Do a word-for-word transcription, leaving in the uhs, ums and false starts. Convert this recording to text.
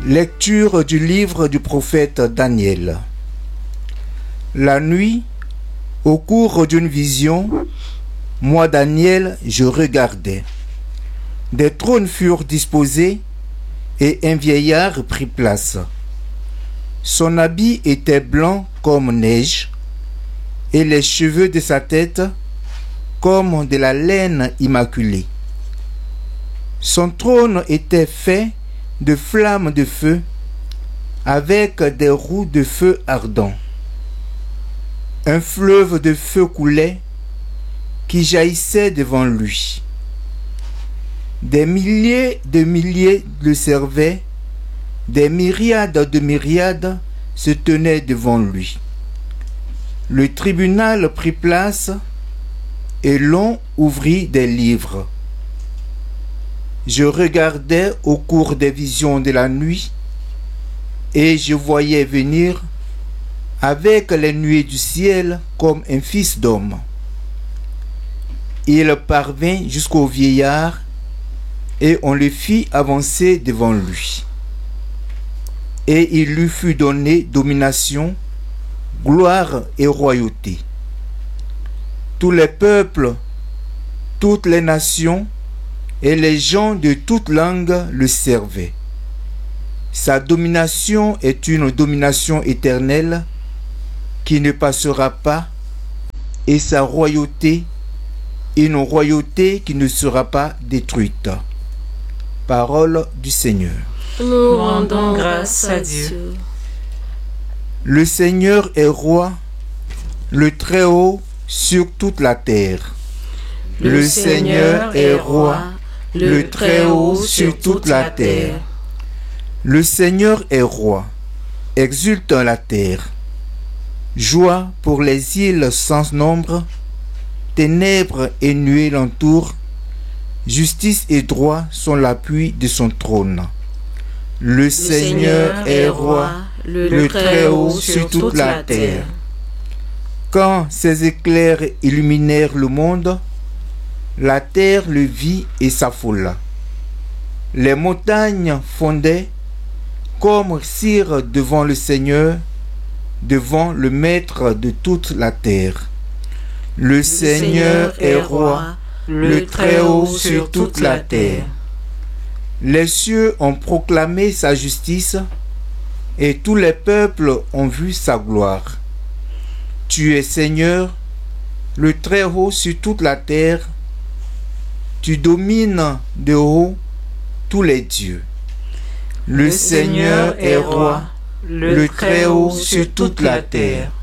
Lecture du livre du prophète Daniel. La nuit, au cours d'une vision, moi Daniel, je regardais. Des trônes furent disposés et un vieillard prit place. Son habit était blanc comme neige et les cheveux de sa tête comme de la laine immaculée. Son trône était fait de flammes de feu avec des roues de feu ardent. Un fleuve de feu coulait qui jaillissait devant lui. Des milliers de milliers le servaient, des myriades de myriades se tenaient devant lui. Le tribunal prit place et l'on ouvrit des livres. Je regardais au cours des visions de la nuit et je voyais venir avec les nuées du ciel comme un fils d'homme. Il parvint jusqu'au vieillard et on le fit avancer devant lui. Et il lui fut donné domination, gloire et royauté. Tous les peuples, toutes les nations et les gens de toutes langues le servaient. Sa domination est une domination éternelle qui ne passera pas, et sa royauté, une royauté qui ne sera pas détruite. Parole du Seigneur. Nous rendons grâce à Dieu. Le Seigneur est roi, le Très-Haut sur toute la terre. Le Seigneur est roi, le Très-Haut sur toute la terre. Le Seigneur est roi, exulte la terre. Joie pour les îles sans nombre, ténèbres et nuées l'entourent. Justice et droit sont l'appui de son trône. Le, le Seigneur est roi, le, le Très-Haut sur toute la terre. Quand ses éclairs illuminèrent le monde, la terre le vit et s'affola. Les montagnes fondaient comme cire devant le Seigneur, devant le Maître de toute la terre. Le, le Seigneur est roi, le Très-Haut sur toute la terre. Les cieux ont proclamé sa justice et tous les peuples ont vu sa gloire. Tu es Seigneur, le Très-Haut sur toute la terre. Tu domines de haut tous les dieux. Le, le Seigneur est roi, le Très-Haut sur toute la terre.